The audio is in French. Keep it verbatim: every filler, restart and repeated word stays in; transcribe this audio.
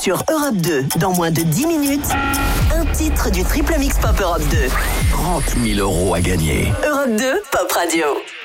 sur Europe deux dans moins de dix minutes. Un titre du Triple Mix Pop Europe deux. trente mille euros à gagner. Europe deux, Pop Radio.